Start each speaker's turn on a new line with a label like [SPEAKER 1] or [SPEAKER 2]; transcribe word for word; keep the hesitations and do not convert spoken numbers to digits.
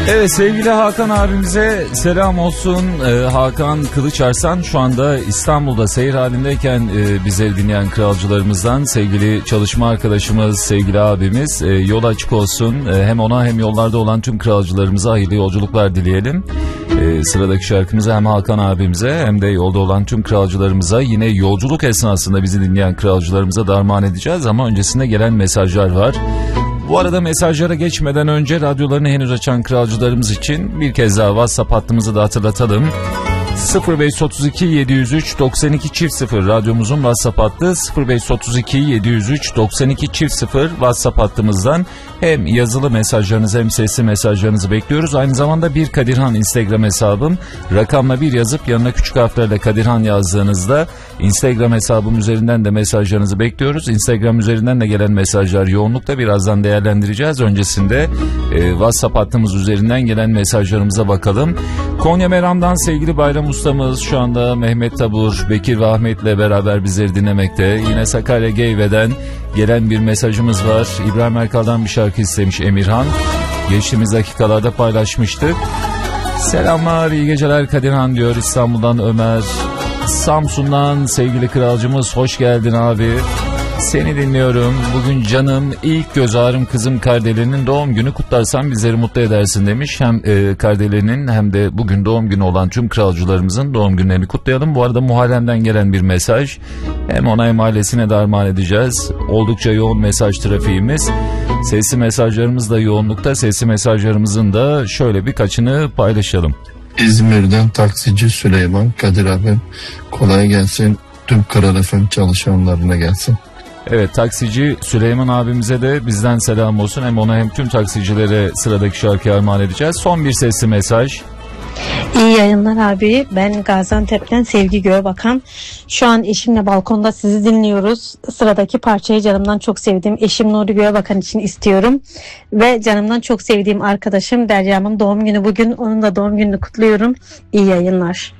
[SPEAKER 1] Evet, sevgili Hakan abimize selam olsun. Ee, Hakan Kılıçarslan şu anda İstanbul'da seyir halindeyken e, bizleri dinleyen kralcılarımızdan sevgili çalışma arkadaşımız, sevgili abimiz, e, yol açık olsun. E, hem ona hem yollarda olan tüm kralcılarımıza hayırlı yolculuklar dileyelim. E, sıradaki şarkımızı hem Hakan abimize hem de yolda olan tüm kralcılarımıza, yine yolculuk esnasında bizi dinleyen kralcılarımıza da armağan edeceğiz ama öncesinde gelen mesajlar var. Bu arada mesajlara geçmeden önce radyolarını henüz açan kralcılarımız için bir kez daha WhatsApp hattımızı da hatırlatalım. sıfır beş otuz iki yedi yüz üç doksan iki çift sıfır radyomuzun WhatsApp hattı. sıfır beş otuz iki yedi yüz üç doksan iki çift sıfır WhatsApp hattımızdan hem yazılı mesajlarınızı hem sesli mesajlarınızı bekliyoruz. Aynı zamanda bir Kadirhan Instagram hesabım, rakamla bir yazıp yanına küçük harflerle Kadirhan yazdığınızda Instagram hesabım üzerinden de mesajlarınızı bekliyoruz. Instagram üzerinden de gelen mesajlar yoğunlukta, birazdan değerlendireceğiz. Öncesinde e, WhatsApp hattımız üzerinden gelen mesajlarımıza bakalım. Konya Meram'dan sevgili Bayram Ustamız şu anda Mehmet Tabur, Bekir ve Ahmet'le beraber bizleri dinlemekte. Yine Sakarya Geyve'den gelen bir mesajımız var. İbrahim Erkal'dan bir şarkı istemiş Emirhan. Geçtiğimiz dakikalarda paylaşmıştık. Selamlar, iyi geceler Kadirhan diyor İstanbul'dan Ömer. Samsun'dan sevgili kralcımız, hoş geldin abi. Seni dinliyorum. Bugün canım ilk göz ağrım kızım Kardelen'in doğum günü, kutlarsan bizleri mutlu edersin demiş. Hem e, Kardelen'in hem de bugün doğum günü olan tüm kralcılarımızın doğum günlerini kutlayalım. Bu arada Muharrem'den gelen bir mesaj. Hem ona hem ailesine de armağan edeceğiz. Oldukça yoğun mesaj trafiğimiz. Sesli mesajlarımız da yoğunlukta. Sesli mesajlarımızın da şöyle birkaçını paylaşalım.
[SPEAKER 2] İzmir'den taksici Süleyman. Kadir abim kolay gelsin. Tüm Kral F M çalışanlarına gelsin.
[SPEAKER 1] Evet, taksici Süleyman abimize de bizden selam olsun. Hem ona hem tüm taksicilere sıradaki şarkıyı armağan edeceğiz. Son bir sesli mesaj.
[SPEAKER 3] İyi yayınlar abi. Ben Gaziantep'ten Sevgi Göğebakan. Şu an eşimle balkonda sizi dinliyoruz. Sıradaki parçayı canımdan çok sevdiğim eşim Nuri Göğebakan için istiyorum. Ve canımdan çok sevdiğim arkadaşım Derya'mın doğum günü bugün. Onun da doğum gününü kutluyorum. İyi yayınlar.